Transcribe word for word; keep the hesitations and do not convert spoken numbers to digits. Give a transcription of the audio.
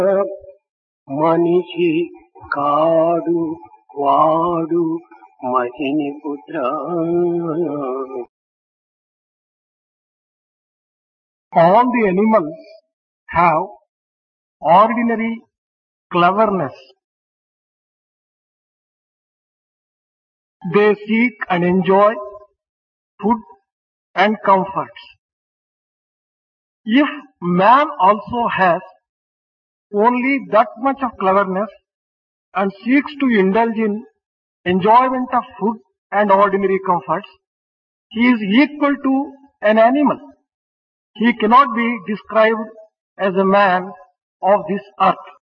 మనిషి కాడు వాడు మహిని పుత్ర. All the animals have ordinary cleverness. They seek and enjoy food and comforts. If man also has only that much of cleverness and seeks to indulge in enjoyment of food and ordinary comforts, he is equal to an animal. He cannot be described as a man of this earth.